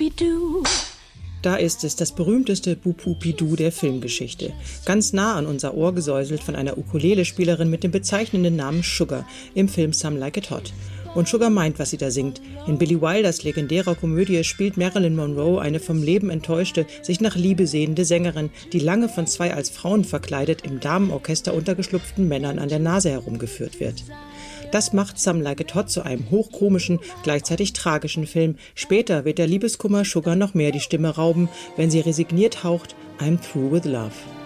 Boop-Boop-Doo. Da ist es, das berühmteste Boop-Boop-Doo der Filmgeschichte. Ganz nah an unser Ohr gesäuselt von einer Ukulele-Spielerin mit dem bezeichnenden Namen Sugar im Film Some Like It Hot. Und Sugar meint, was sie da singt. In Billy Wilders legendärer Komödie spielt Marilyn Monroe eine vom Leben enttäuschte, sich nach Liebe sehnende Sängerin, die lange von zwei als Frauen verkleidet im Damenorchester untergeschlupften Männern an der Nase herumgeführt wird. Das macht Some Like It Hot zu einem hochkomischen, gleichzeitig tragischen Film. Später wird der Liebeskummer Sugar noch mehr die Stimme rauben, wenn sie resigniert haucht, I'm through with love.